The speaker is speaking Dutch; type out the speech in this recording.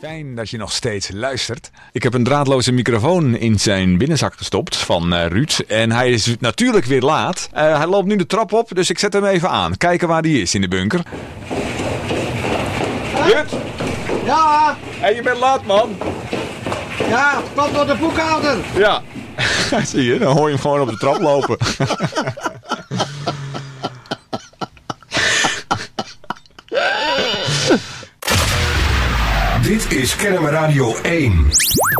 Fijn dat je nog steeds luistert. Ik heb een draadloze microfoon in zijn binnenzak gestopt van Ruud. En hij is natuurlijk weer laat. Hij loopt nu de trap op, dus ik zet hem even aan. Kijken waar hij is in de bunker. Ruud? Ja? Hey, je bent laat, man. Ja, komt door de boekhouder. Ja. Zie je, dan hoor je hem gewoon op de trap lopen. Dit is Kennemer Radio 1.